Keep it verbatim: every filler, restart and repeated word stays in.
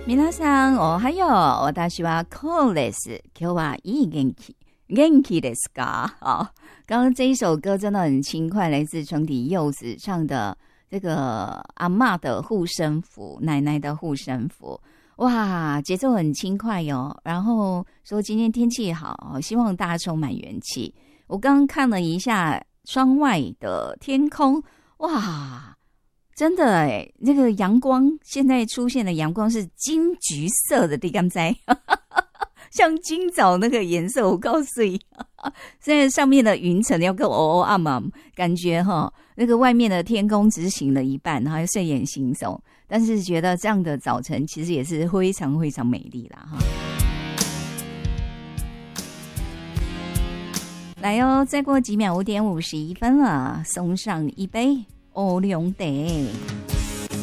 皆さんおはよう。私はコーです。今日はいい元気。元気ですか？好，刚刚这一首歌真的很轻快，来自床底柚子唱的这个阿嬷的护身符，奶奶的护身符。哇，节奏很轻快哟。然后说今天天气好，希望大家充满元气。我刚刚看了一下窗外的天空，哇，真的哎，那个阳光现在出现的阳光是金橘色的，你敢知？像今早那个颜色，我告诉你，现在上面的云层要跟哦哦啊嘛，感觉哈，那个外面的天空只醒了一半，然后睡眼惺忪，但是觉得这样的早晨其实也是非常非常美丽啦哈。来哦，再过几秒，五点五十一分了，送上一杯欧龙茶。